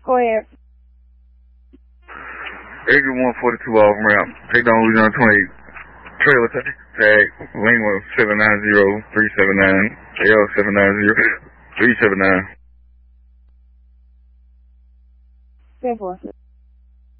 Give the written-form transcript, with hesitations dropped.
Go ahead. Exit 142 off ramp. Take down Louisiana 28. Trailer tag. Lima 790-379. L 790-379. 10-4.